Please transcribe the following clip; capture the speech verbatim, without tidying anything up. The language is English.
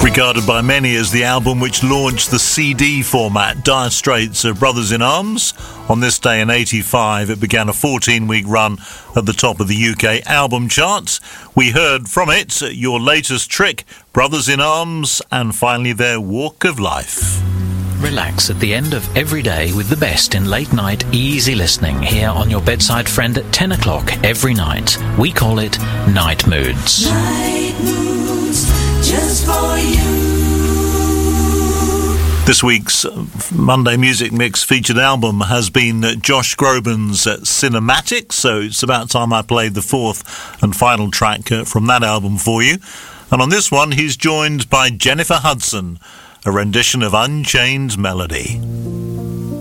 Regarded by many as the album which launched the C D format, Dire Straits' Brothers in Arms. On this day in eighty-five, it began a fourteen-week run at the top of the U K album charts. We heard from it Your Latest Trick, Brothers in Arms, and finally their Walk of Life. Relax at the end of every day with the best in late-night easy listening here on your bedside friend at ten o'clock every night. We call it Night Moods. Night Moods, just for you. This week's Monday Music Mix featured album has been Josh Groban's Cinematic, so it's about time I played the fourth and final track from that album for you. And on this one, he's joined by Jennifer Hudson, a rendition of Unchained Melody.